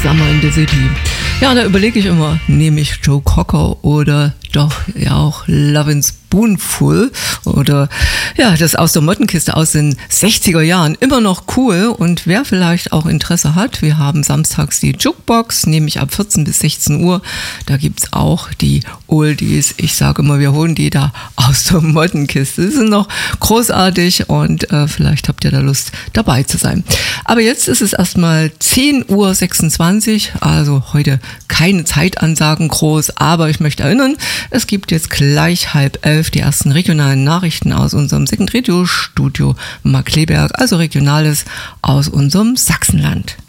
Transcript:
Summer in the City. Ja, da überlege ich immer, nehme ich Joe Cocker oder doch ja auch Lovin' Spoonful oder ja, das aus der Mottenkiste aus den 60er Jahren, immer noch cool. Und wer vielleicht auch Interesse hat, wir haben samstags die Jukebox, nämlich ab 14 bis 16 Uhr, da gibt es auch die Oldies. Ich sage immer, wir holen die da aus der Mottenkiste. Die sind noch großartig und vielleicht habt ihr da Lust dabei zu sein. Aber jetzt ist es erstmal 10.26 Uhr, also heute keine Zeitansagen groß, aber ich möchte erinnern, es gibt jetzt gleich 10:30 die ersten regionalen Nachrichten aus unserem Second Radio Studio Markkleeberg, also Regionales aus unserem Sachsenland.